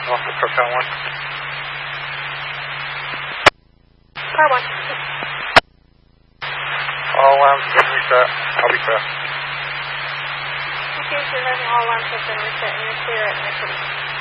Off the Car 1. Car 1. All alarms have been reset. I'll be clear. Okay, so all alarms have been reset and you're clear at Mission.